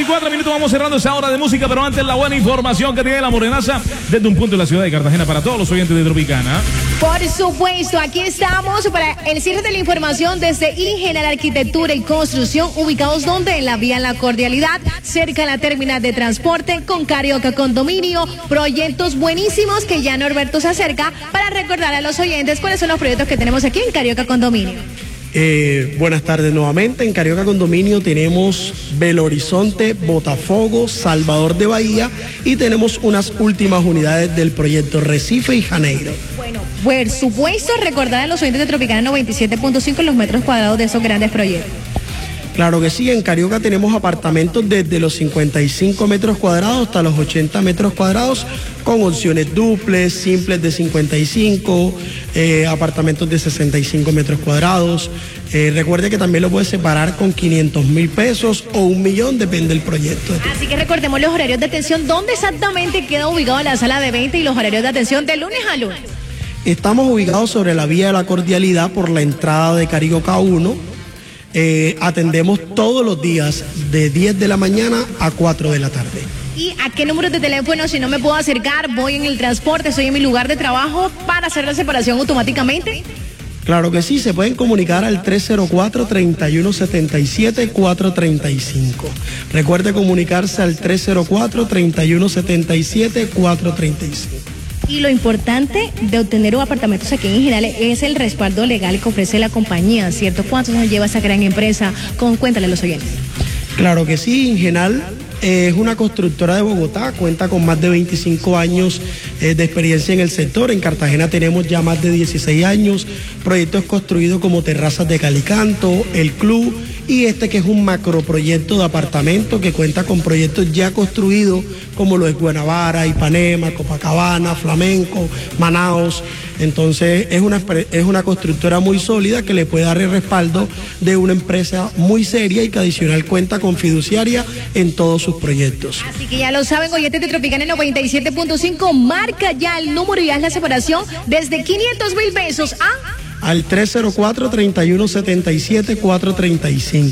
4 minutos, vamos cerrando esa hora de música, pero antes la buena información que tiene La Morenaza desde un punto de la ciudad de Cartagena para todos los oyentes de Tropicana. Por supuesto, aquí estamos para el cierre de la información desde Ingenar Arquitectura y Construcción, ubicados donde en la vía La Cordialidad, cerca de la terminal de transporte con Carioca Condominio, proyectos buenísimos que ya Norberto se acerca para recordar a los oyentes cuáles son los proyectos que tenemos aquí en Carioca Condominio. Buenas tardes nuevamente. En Carioca Condominio tenemos Belo Horizonte, Botafogo, Salvador de Bahía y tenemos unas últimas unidades del proyecto Recife y Janeiro. Bueno, por supuesto, recordar a los oyentes de Tropicana 97.5 los metros cuadrados de esos grandes proyectos. Claro que sí, en Carioca tenemos apartamentos desde los 55 metros cuadrados hasta los 80 metros cuadrados con opciones duples, simples de 55, apartamentos de 65 metros cuadrados. Recuerde que también lo puede separar con 500.000 pesos o 1 millón, depende del proyecto. Así que recordemos los horarios de atención, dónde exactamente queda ubicado la sala de venta y los horarios de atención de lunes a lunes. Estamos ubicados sobre la vía de La Cordialidad por la entrada de Carioca 1. Atendemos todos los días de 10 de la mañana a 4 de la tarde. ¿Y a qué número de teléfono, si no me puedo acercar, voy en el transporte, estoy en mi lugar de trabajo, para hacer la separación automáticamente? Claro que sí, se pueden comunicar al 304-3177-435. Recuerde comunicarse al 304-3177-435. Y lo importante de obtener apartamentos aquí en Ingenal es el respaldo legal que ofrece la compañía, ¿cierto? ¿Cuántos años lleva esa gran empresa? Cuéntale a los oyentes. Claro que sí, Ingenal es una constructora de Bogotá, cuenta con más de 25 años de experiencia en el sector. En Cartagena tenemos ya más de 16 años, proyectos construidos como Terrazas de Calicanto, El Club, y este que es un macroproyecto de apartamento que cuenta con proyectos ya construidos como lo es Guanabara, Ipanema, Copacabana, Flamenco, Manaos. Entonces es una constructora muy sólida que le puede dar el respaldo de una empresa muy seria y que adicional cuenta con fiduciaria en todos sus proyectos. Así que ya lo saben, oyentes de Tropicana 97.5, marca ya el número y haz la separación desde 500.000 pesos al 304-3177-435.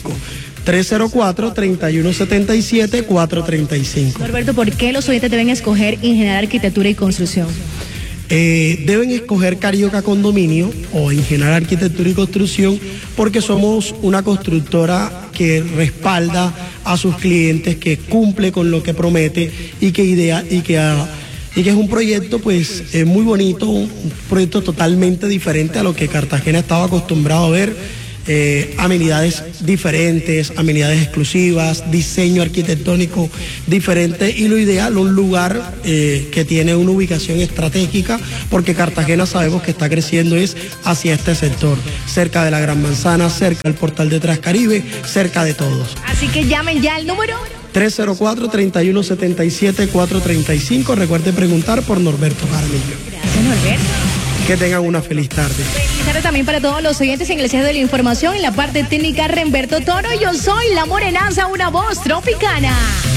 304-3177-435. Norberto, ¿por qué los oyentes deben escoger Ingenar Arquitectura y Construcción? Deben escoger Carioca Condominio o Ingenar Arquitectura y Construcción porque somos una constructora que respalda a sus clientes, que cumple con lo que promete y que es un proyecto pues muy bonito, un proyecto totalmente diferente a lo que Cartagena estaba acostumbrado a ver. Amenidades diferentes, amenidades exclusivas, diseño arquitectónico diferente y lo ideal, un lugar que tiene una ubicación estratégica porque Cartagena sabemos que está creciendo es hacia este sector, cerca de la Gran Manzana, cerca del Portal de Transcaribe, cerca de todos. Así que llamen ya el número 304-3177-435. Recuerde preguntar por Norberto Jaramillo. Gracias, Norberto. Que tengan una feliz tarde. Feliz tarde también para todos los oyentes en el cierre de la información, en la parte técnica, Remberto Toro. Yo soy La Morenaza, una voz tropicana.